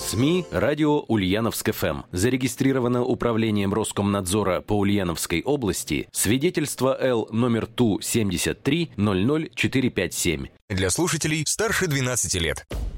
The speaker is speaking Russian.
СМИ «Радио Ульяновск-ФМ». Зарегистрировано Управлением Роскомнадзора по Ульяновской области свидетельство Л номер ТУ 73 00457. Для слушателей старше 12 лет.